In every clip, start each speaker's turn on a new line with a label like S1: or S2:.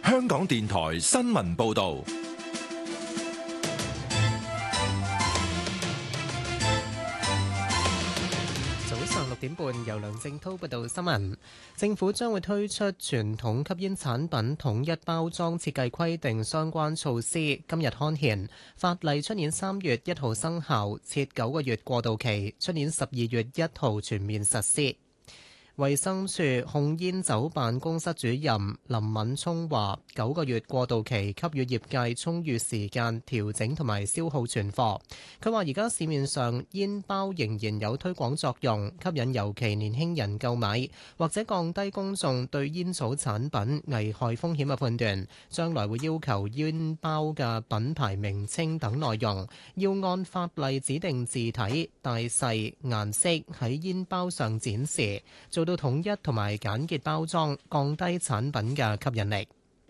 S1: 香港電台新聞報道。
S2: 6點半，由梁正滔報道新聞。政府將會推出傳統吸煙產品統一包裝設計規定相關措施，今日刊憲，法例出年3月1號生效，設9個月過渡期，出年12月1號全面實施。衛生署控煙酒辦公室主任林敏聰話：9個月過渡期給予業界充裕時間調整同埋消耗存貨。佢話：而家市面上煙包仍然有推廣作用，吸引尤其年輕人購買，或者降低公眾對煙草產品危害風險嘅判斷。將來會要求煙包嘅品牌名稱等內容要按法例指定字體、大細、顏色喺煙包上展示，做到統一同埋簡潔包裝，降低產品嘅吸引力。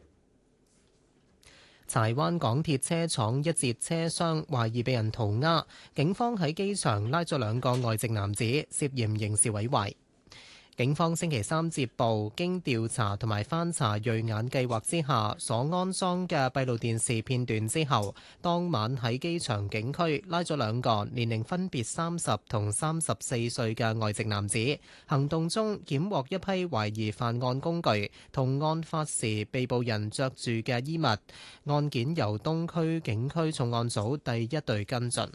S2: 柴灣港鐵車廠一節車廂懷疑被人塗鴉，警方喺機場拉咗2個外籍男子，涉嫌刑事毀壞。警方星期3接報，經調查同埋翻查瑞眼計劃之下所安裝嘅閉路電視片段之後，當晚喺機場警區拉咗2個年齡分別30同34歲嘅外籍男子。行動中檢獲一批懷疑犯案工具同案發時被捕人着住嘅衣物。案件由東區警區重案組第1隊跟進。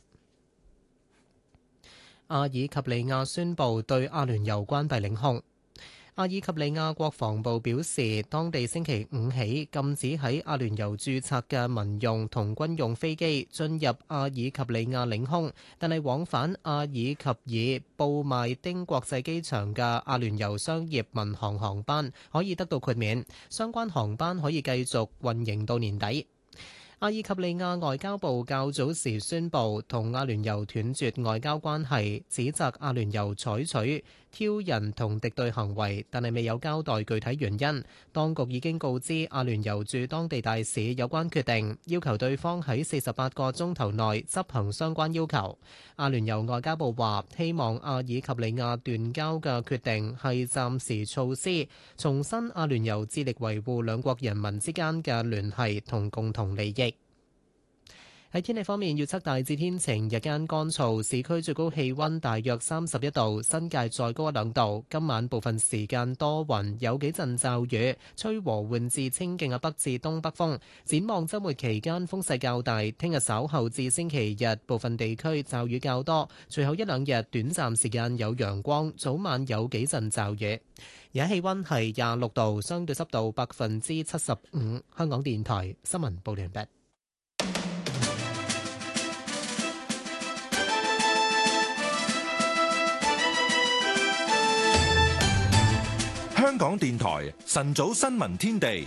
S2: 阿爾及利亞宣布對阿聯酋關閉領空。阿爾及利亞國防部表示，當地星期5起禁止喺阿聯酋註冊嘅民用同軍用飛機進入阿爾及利亞領空，但係往返阿爾及爾布邁丁國際機場嘅阿聯酋商業民航航班可以得到豁免，相關航班可以繼續運營到年底。阿爾及利亞外交部較早時宣布同阿聯酋斷絕外交關係，指責阿聯酋採取挑釁同敵對行為，但係未有交代具體原因。當局已經告知阿聯酋駐當地大使有關決定，要求對方喺48個鐘頭內執行相關要求。阿聯酋外交部話，希望阿爾及利亞斷交嘅決定係暫時措施，重申阿聯酋致力維護兩國人民之間嘅聯繫同共同利益。喺天氣方面，預測大致天晴，日間乾燥，市區最高氣溫大約31度，新界再高1-2度。今晚部分時間多雲，有幾陣驟雨，吹和緩至清勁嘅北至東北風。展望週末期間風勢較大，聽日稍後至星期日部分地區驟雨較多，隨後1-2日短暫時間有陽光，早晚有幾陣驟雨。而家氣溫係26度，相對濕度75%。香港電台新聞報完畢。
S1: 香港電台晨早新聞天地，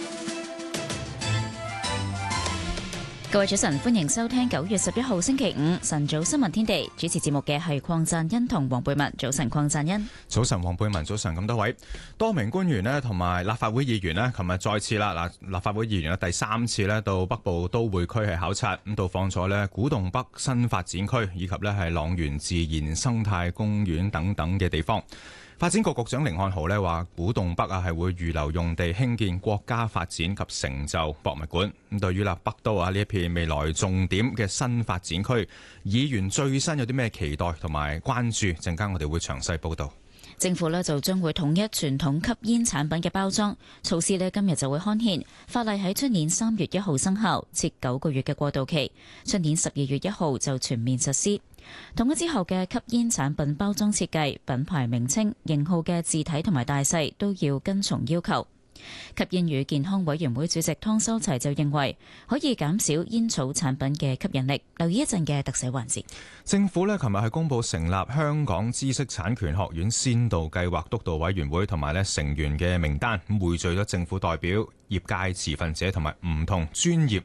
S3: 各位早晨，歡迎收聽9月11號星期五晨早新聞天地。主持節目嘅係鄺贊恩同黃貝文。早晨，鄺贊恩。
S4: 早晨，黃貝文。早晨，咁多位多名官員呢同埋立法會議員呢，琴日再次啦立法會議員呢第3次呢到北部都會區係考察，咁到訪咗呢古洞北新發展區以及呢係塱原自然生態公園等等嘅地方。發展局局長甯漢豪呢話，古洞北係會預留用地興建國家發展及成就博物館。咁對於北都呢一片未來重點嘅新發展區，議員最新有啲咩期待同埋關注？陣間我哋會詳細報道。
S3: 政府就將會統一傳統吸煙產品嘅包裝措施今日就會刊憲，法例喺出年3月1號生效，設9個月嘅過渡期，出年12月1號就全面實施。統一之後嘅吸煙產品包裝設計、品牌名稱、型號嘅字體同埋大細都要跟從要求。吸煙與健康委員會主席湯修齊就認為可以減少煙草產品嘅吸引力。留意一陣嘅特寫環節。
S4: 政府琴日係公布成立香港知識產權學院先導計劃督導委員會同埋成員嘅名單，匯聚咗政府代表、業界持份者同埋唔同專業